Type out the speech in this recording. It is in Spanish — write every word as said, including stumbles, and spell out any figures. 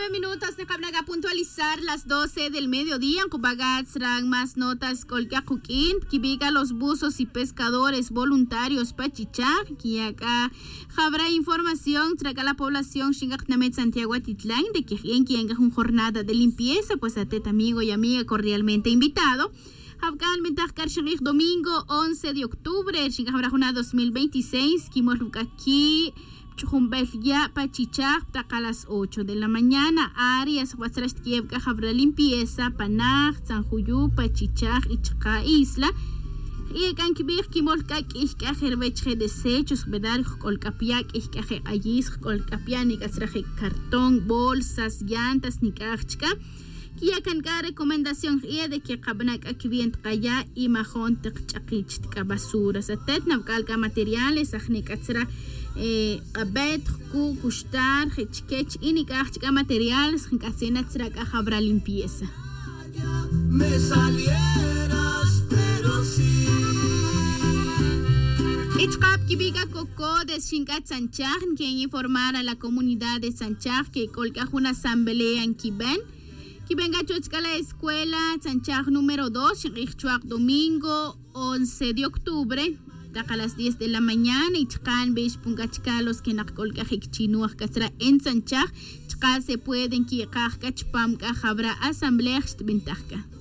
Minutos na kabnaga puntualizar las doce del mediodía. Kubagat serán más notas colcacuquín. Kibiga los buzos y pescadores voluntarios pachichar. Kiaka habrá información traga la población Xingaknamet Santiago Atitlán de que quien quien una jornada de limpieza. Pues a teta amigo y amiga cordialmente invitado. Afgan Mentakar Shangik domingo once de octubre. Xingaknamet dos mil veintiséis. Kimoluka aquí. Ya Pachichak a las ocho de la mañana. Arias Huatzras Kievka habrá limpieza Panaj, Sanjuyú, Pachichak y Chaka Isla. Y Kankibir Kimolkak Ishka Herbech desechos, Bedar Kolkapiak, Ishka Ayis, Kolkapian, Nigasraje cartón, bolsas, llantas, Nikachka. Y acá recomendación de que cabnak akivient kaya y majón techakich basura. Satet navkalka materiales, ajnikatsra. Eh, abet, ku, kustar, hechkech, y ni kachka materiales, casena tsraka habrá limpieza. Me salieras, pero sí. Ichkap kibiga coco de Shinkat Sanchar, quien informar a la comunidad de Sanchar que colca una asamblea en Kiben. Kiben gachochka la escuela Sanchar número dos, Richuak domingo once de octubre. A las diez de la mañana y chkan besh pungachka los que nakolka hikchinuach kasra en Sanchar chka se pueden ki kachpam ka habrá asamblea bentajka.